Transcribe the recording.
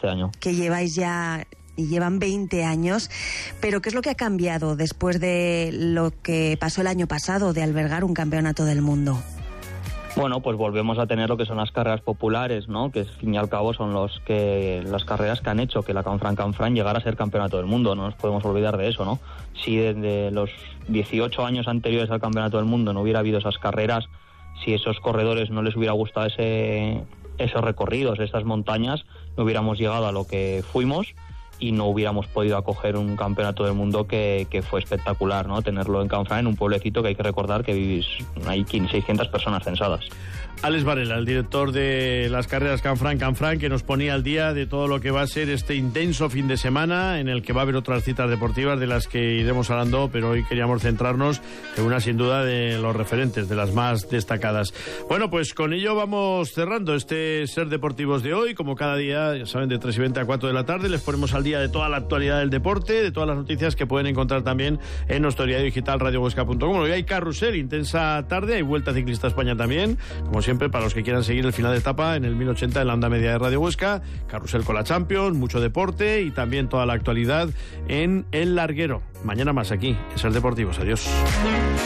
este año. Que llevan 20 años, pero ¿qué es lo que ha cambiado después de lo que pasó el año pasado, de albergar un campeonato del mundo? Bueno, pues volvemos a tener lo que son las carreras populares, ¿no? Que al fin y al cabo son las carreras que han hecho que la Canfranc llegara a ser campeonato del mundo. No nos podemos olvidar de eso, ¿no? Si desde los 18 años anteriores al campeonato del mundo no hubiera habido esas carreras, si esos corredores no les hubiera gustado esos recorridos, esas montañas, no hubiéramos llegado a lo que fuimos y no hubiéramos podido acoger un campeonato del mundo que fue espectacular, ¿no? Tenerlo en Canfranc, en un pueblecito que hay que recordar que hay 600 personas censadas. Alex Varela, el director de las carreras Canfranc, que nos ponía al día de todo lo que va a ser este intenso fin de semana, en el que va a haber otras citas deportivas de las que iremos hablando, pero hoy queríamos centrarnos en una sin duda de los referentes, de las más destacadas. Bueno, pues con ello vamos cerrando este Ser Deportivos de hoy. Como cada día, ya saben, de 3:20 a 4 de la tarde, les ponemos al día de toda la actualidad del deporte, de todas las noticias que pueden encontrar también en nuestro diario digital radiohuesca.com. Hoy hay carrusel, intensa tarde, hay Vuelta Ciclista España también, como siempre, para los que quieran seguir el final de etapa en el 1080 en la onda media de Radio Huesca, carrusel con la Champions, mucho deporte y también toda la actualidad en El Larguero. Mañana más aquí, en Ser Deportivos. Adiós.